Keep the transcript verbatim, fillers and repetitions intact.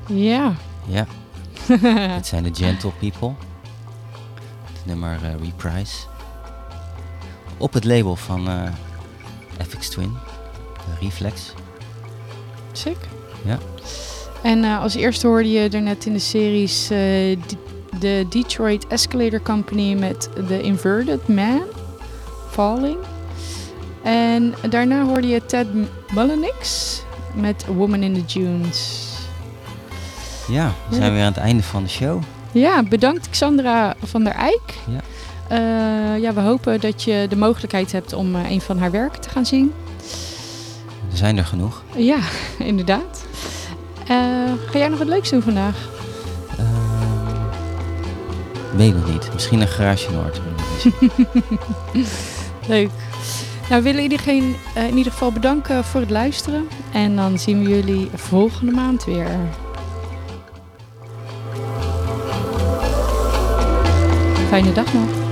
Ja. Ja. Het zijn de Gentle People. Het nummer uh, Reprise. Op het label van uh, F X Twin. De Reflex. Sick. Ja. En uh, als eerste hoorde je er net in de series uh, d- de Detroit Escalator Company met The Inverted Man, Falling. En daarna hoorde je Ted Mullenix met Woman in the Dunes. Ja, we zijn ja. weer aan het einde van de show. Ja, bedankt Xandra van der Eyck. Ja. Uh, ja, we hopen dat je de mogelijkheid hebt om uh, een van haar werken te gaan zien. Er zijn er genoeg. Ja, inderdaad. Uh, ga jij nog wat leuks doen vandaag? Uh, weet nog niet. Misschien een Garage Noord. Leuk. Nou, we willen iedereen uh, in ieder geval bedanken voor het luisteren. En dan zien we jullie volgende maand weer. Fijne dag nog.